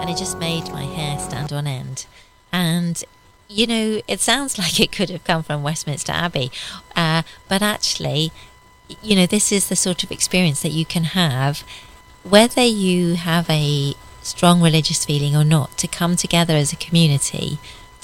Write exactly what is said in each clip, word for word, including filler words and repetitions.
and it just made my hair stand on end. And, you know, it sounds like it could have come from Westminster Abbey, uh, but actually, you know, this is the sort of experience that you can have, whether you have a strong religious feeling or not, to come together as a community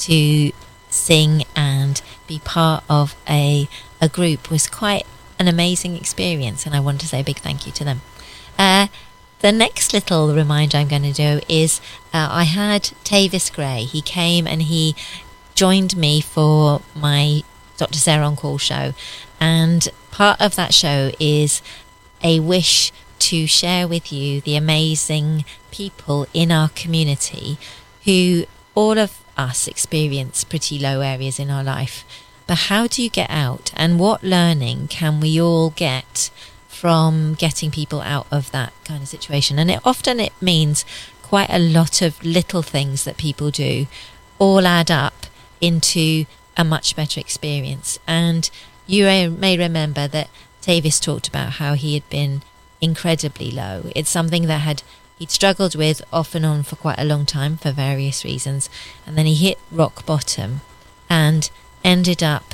to sing and be part of a a group was quite an amazing experience, and I want to say a big thank you to them. Uh, the next little reminder I'm going to do is uh, I had Tavis Gray. He came and he joined me for my Doctor Sarah on Call show, and part of that show is a wish to share with you the amazing people in our community who, all of us experience pretty low areas in our life. But how do you get out, and what learning can we all get from getting people out of that kind of situation? And it often it means quite a lot of little things that people do all add up into a much better experience. And you may remember that Tavis talked about how he had been incredibly low. It's something that had he'd struggled with off and on for quite a long time for various reasons, and then he hit rock bottom and ended up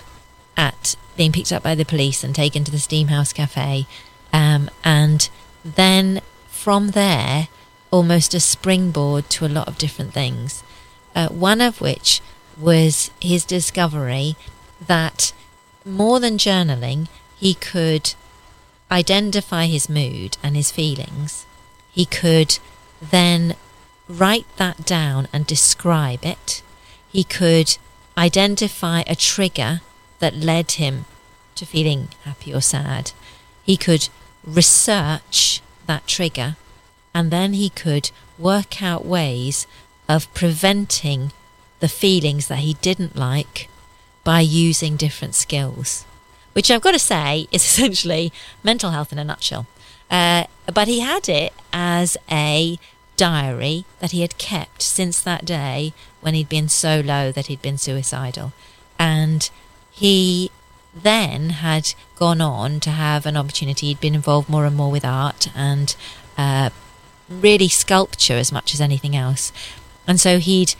at being picked up by the police and taken to the Steamhouse Cafe, um, and then from there almost a springboard to a lot of different things, uh, one of which was his discovery that more than journaling, he could identify his mood and his feelings. He could then write that down and describe it. He could identify a trigger that led him to feeling happy or sad. He could research that trigger, and then he could work out ways of preventing the feelings that he didn't like by using different skills, which I've got to say is essentially mental health in a nutshell. Uh, but he had it as a diary that he had kept since that day when he'd been so low that he'd been suicidal. And he then had gone on to have an opportunity. He'd been involved more and more with art and uh, really sculpture as much as anything else. And so he'd